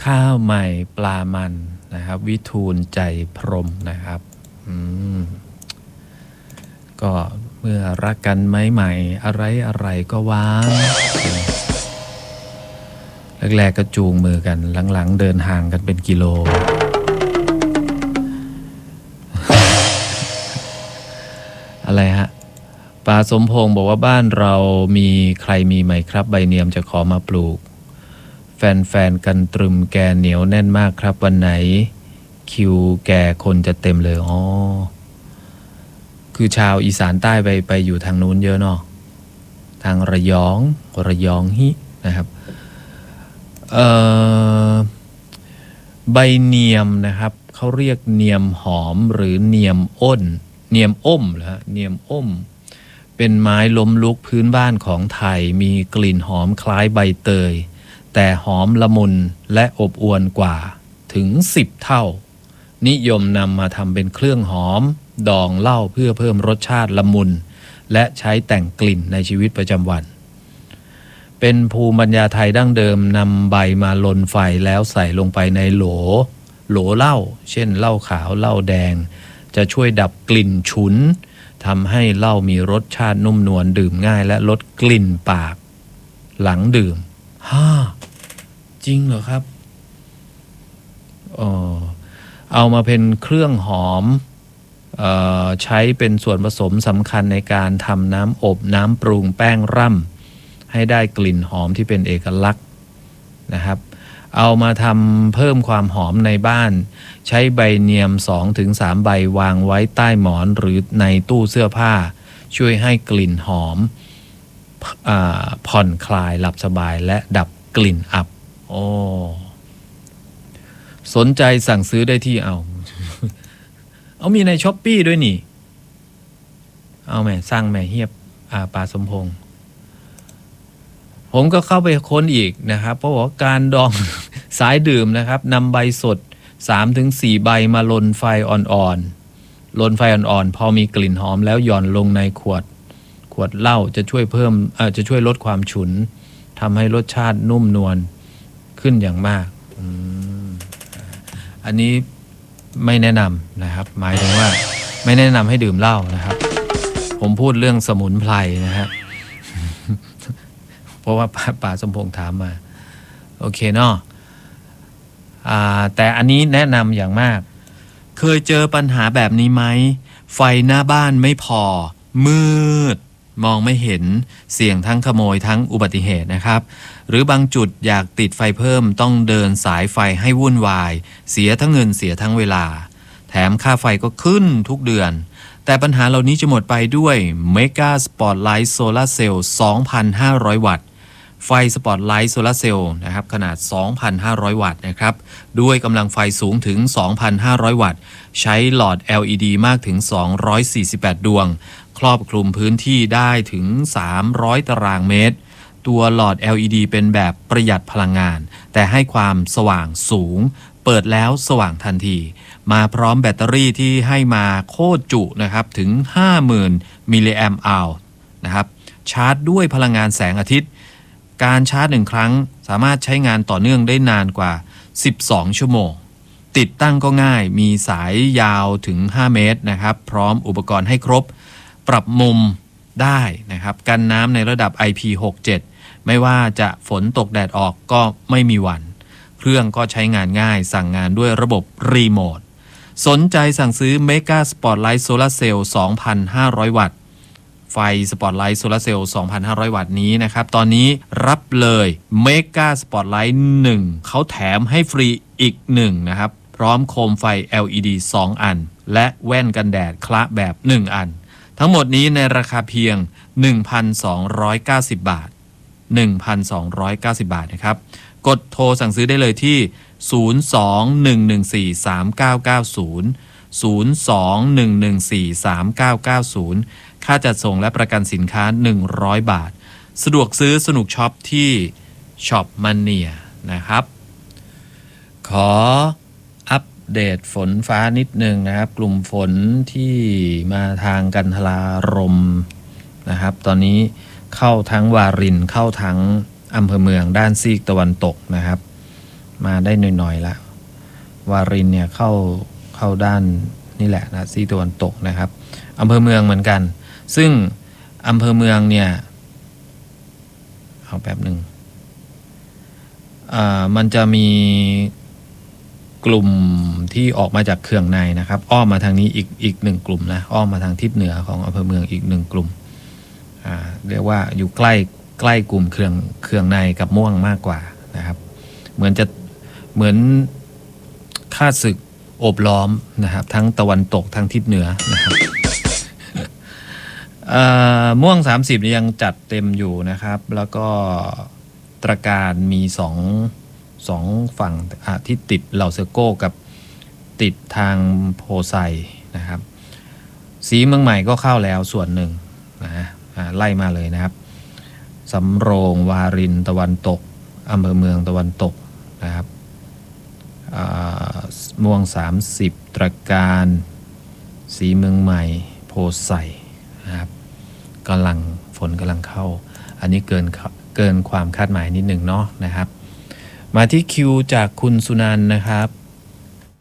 ข้าวใหม่ปลามันนะครับวิทูลใจพรหมนะครับก็เมื่อรักกันใหม่ๆอะไรก็ว้างแรกๆก็จูงมือกันหลังๆเดินห่างกันเป็นกิโลอะไรฮะป่าสมพงศ์บอกว่าบ้านเรามีใครมีไหมครับใบเนียมจะขอมาปลูกแฟนๆกันตรึมแกเหนียวแน่นมากครับวันไหนคิวแกคนจะเต็มเลยอ๋อคือชาวอีสานใต้ไปอยู่ทางนู้นเยอะเนาะทางระยองฮินะครับใบเนียมนะครับเขาเรียกเนียมหอมหรือเนียมอ้นเนียมอ้มเหรอเนียมอ้มเป็นไม้ล้มลุกพื้นบ้านของไทยมีกลิ่นหอมคล้ายใบเตยแต่หอมละมุนและอบอวลกว่าถึง10 เท่านิยมนำมาทำเป็นเครื่องหอมดองเหล้าเพื่อเพิ่มรสชาติละมุนและใช้แต่งกลิ่นในชีวิตประจำวันเป็นภูมิปัญญาไทยดั้งเดิมนำใบมาลนไฟแล้วใส่ลงไปในโหลเหล้าเช่นเหล้าขาวเหล้าแดงจะช่วยดับกลิ่นฉุนทำให้เหล้ามีรสชาตินุ่มนวลดื่มง่ายและลดกลิ่นปากหลังดื่มจริงเหรอครับเอามาเป็นเครื่องหอมใช้เป็นส่วนผสมสำคัญในการทำน้ำอบน้ำปรุงแป้งร่ำให้ได้กลิ่นหอมที่เป็นเอกลักษณ์นะครับเอามาทำเพิ่มความหอมในบ้านใช้ใบเนียม 2-3 ใบวางไว้ใต้หมอนหรือในตู้เสื้อผ้าช่วยให้กลิ่นหอมผ่อนคลายหลับสบายและดับกลิ่นอับสนใจสั่งซื้อได้ที่เอามีในช้อปปี้ด้วยนี่เอาแม่สั่งแม่เฮียบปลาสมพงษ์ผมก็เข้าไปค้นอีกนะครับเพราะว่าการดอง สายดื่มนะครับนำใบสด 3-4 ใบมาลนไฟอ่อนๆพอมีกลิ่นหอมแล้วหย่อนลงในขวดเหล้าจะช่วยลดความฉุนทำให้รสชาตินุ่มนวลขึ้นอย่างมากอันนี้ไม่แนะนำนะครับหมายถึงว่าไม่แนะนำให้ดื่มเหล้านะครับผมพูดเรื่องสมุนไพรนะฮะ เพราะว่าป่าสมพงษ์ถามมาโอเคเนาะแต่อันนี้แนะนำอย่างมากเคยเจอปัญหาแบบนี้ไหมไฟหน้าบ้านไม่พอมืดมองไม่เห็นเสี่ยงทั้งขโมยทั้งอุบัติเหตุนะครับหรือบางจุดอยากติดไฟเพิ่มต้องเดินสายไฟให้วุ่นวายเสียทั้งเงินเสียทั้งเวลาแถมค่าไฟก็ขึ้นทุกเดือนแต่ปัญหาเหล่านี้จะหมดไปด้วย Mega Spotlight Solar Cell 2,500 วัตต์ไฟสปอตไลท์โซลาร์เซลล์นะครับขนาด 2,500 วัตต์นะครับด้วยกำลังไฟสูงถึง 2,500 วัตต์ใช้หลอด LED มากถึง 248 ดวงครอบคลุมพื้นที่ได้ถึง 300 ตารางเมตรตัวหลอด LED เป็นแบบประหยัดพลังงานแต่ให้ความสว่างสูงเปิดแล้วสว่างทันทีมาพร้อมแบตเตอรี่ที่ให้มาโคตรจุนะครับถึง 50,000 มิลลิแอมป์อัลนะครับชาร์จด้วยพลังงานแสงอาทิตย์การชาร์จ1 ครั้งสามารถใช้งานต่อเนื่องได้นานกว่า12 ชั่วโมงติดตั้งก็ง่ายมีสายยาวถึง5 เมตรนะครับพร้อมอุปกรณ์ให้ครบปรับมุมได้นะครับกันน้ำในระดับ IP67 ไม่ว่าจะฝนตกแดดออกก็ไม่มีหวั่นเครื่องก็ใช้งานง่ายสั่งงานด้วยระบบรีโมทสนใจสั่งซื้อ Mega Spotlight Solar Cell 2,500 วัตต์ไฟสปอตไลท์โซลาร์เซลล์ 2,500 วัตต์นี้นะครับตอนนี้รับเลย Mega Spotlight 1เขาแถมให้ฟรีอีก1นะครับพร้อมโคมไฟ LED 2 อันและแว่นกันแดดคละแบบ1 อันทั้งหมดนี้ในราคาเพียง 1,290 บาท 1,290 บาทนะครับกดโทรสั่งซื้อได้เลยที่ 02-114-3990 02-114-3990 ค่าจัดส่งและประกันสินค้า100 บาทสะดวกซื้อสนุกช็อปที่ช็อปมันเนียนะครับขออัปเดตฝนฟ้านิดนึงนะครับกลุ่มฝนที่มาทางกันทรารมนะครับตอนนี้เข้าทั้งวารินเข้าทั้งอำเภอเมืองด้านซีกตะวันตกนะครับมาได้หน่อยๆละวารินเนี่ยเข้าด้านนี่แหละนะซีกตะวันตกนะครับอำเภอเมืองเหมือนกันซึ่งอำเภอเมืองเนี่ยเอาแบบหนึ่งมันจะมีกลุ่มที่ออกมาจากเขื่องในนะครับอ้อมมาทางนี้อีกหนึ่งกลุ่มนะอ้อมมาทางทิศเหนือของอำเภอเมืองอีกหนึ่งกลุ่มเรียกว่าอยู่ใกล้กลุ่มเขื่องในกับม่วงมากกว่านะครับเหมือนข้าศึกโอบล้อมนะครับทั้งตะวันตกทั้งทิศเหนือนะครับม่วง30นี่ยังจัดเต็มอยู่นะครับแล้วก็ตระการมีสองฝั่งที่ติดเหล่าเซโก้กับติดทางโพไซนะครับสีเมืองใหม่ก็เข้าแล้วส่วนหนึ่งนะไล่มาเลยนะครับสำโรงวารินตะวันตกอำเภอเมืองตะวันตกนะครับม่วง30ตระการสีเมืองใหม่โพไซนะครับฝนกำลังเข้าอันนี้เกินความคาดหมายนิดหนึ่งเนาะนะครับมาที่คิวจากคุณสุนันท์นะครับ